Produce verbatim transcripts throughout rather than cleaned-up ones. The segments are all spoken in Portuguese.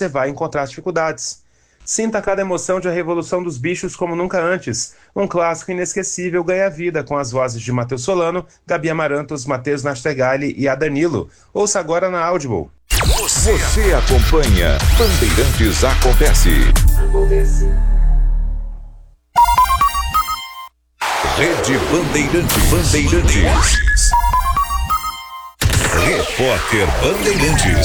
você vai encontrar dificuldades. Sinta cada emoção de A Revolução dos Bichos como nunca antes. Um clássico inesquecível ganha vida com as vozes de Matheus Solano, Gabi Amarantos, Matheus Nastegali e Adanilo. Ouça agora na Audible. Você, Você acompanha Bandeirantes Acontece. Acontece. Rede Bandeirantes. Bandeirantes. Repórter Bandeirantes.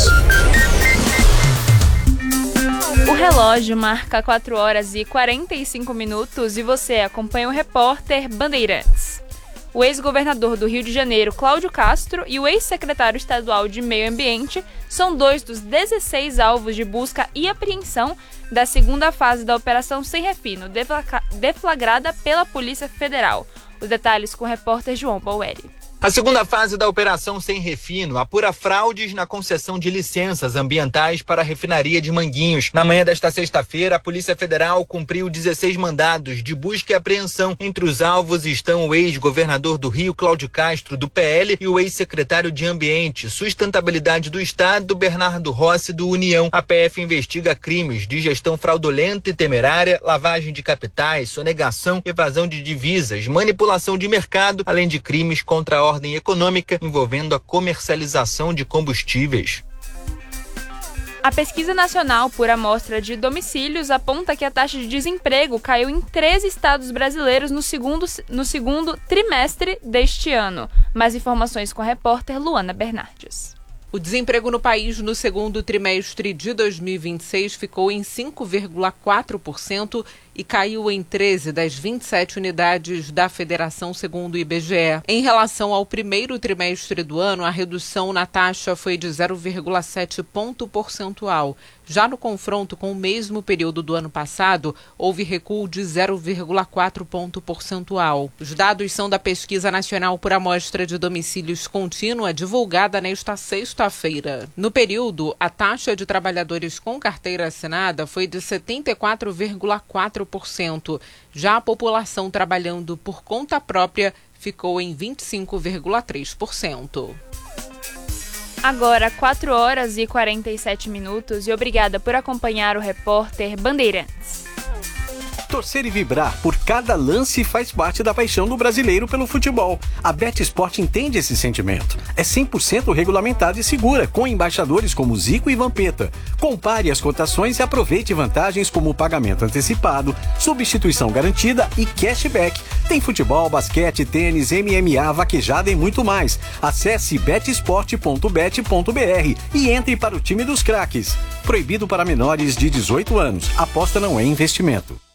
O relógio marca quatro horas e quarenta e cinco minutos e você acompanha o repórter Bandeirantes. O ex-governador do Rio de Janeiro, Cláudio Castro, e o ex-secretário estadual de Meio Ambiente são dois dos dezesseis alvos de busca e apreensão da segunda fase da Operação Sem Refino, deflagrada pela Polícia Federal. Os detalhes com o repórter João Paueli. A segunda fase da Operação Sem Refino apura fraudes na concessão de licenças ambientais para a refinaria de Manguinhos. Na manhã desta sexta-feira, a Polícia Federal cumpriu dezesseis mandados de busca e apreensão. Entre os alvos estão o ex-governador do Rio, Cláudio Castro, do P L, e o ex-secretário de Ambiente e Sustentabilidade do Estado, Bernardo Rossi, do União. A P F investiga crimes de gestão fraudulenta e temerária, lavagem de capitais, sonegação, evasão de divisas, manipulação de mercado, além de crimes contra a ordem econômica envolvendo a comercialização de combustíveis. A Pesquisa Nacional por Amostra de Domicílios aponta que a taxa de desemprego caiu em treze estados brasileiros no segundo, no segundo trimestre deste ano. Mais informações com a repórter Luana Bernardes. O desemprego no país no segundo trimestre de dois mil e vinte e seis ficou em cinco vírgula quatro por cento e caiu em treze das vinte e sete unidades da federação, segundo o I B G E. Em relação ao primeiro trimestre do ano, a redução na taxa foi de zero vírgula sete ponto percentual. Já no confronto com o mesmo período do ano passado, houve recuo de zero vírgula quatro ponto percentual. Os dados são da Pesquisa Nacional por Amostra de Domicílios Contínua, divulgada nesta sexta-feira. No período, a taxa de trabalhadores com carteira assinada foi de setenta e quatro vírgula quatro por cento. Já a população trabalhando por conta própria ficou em vinte e cinco vírgula três por cento. Agora, quatro horas e quarenta e sete minutos e obrigada por acompanhar o repórter Bandeirantes. Torcer e vibrar por cada lance faz parte da paixão do brasileiro pelo futebol. A BetSport entende esse sentimento. É cem por cento regulamentada e segura, com embaixadores como Zico e Vampeta. Compare as cotações e aproveite vantagens como pagamento antecipado, substituição garantida e cashback. Tem futebol, basquete, tênis, M M A, vaquejada e muito mais. Acesse betsport ponto bet ponto br e entre para o time dos craques. Proibido para menores de dezoito anos. Aposta não é investimento.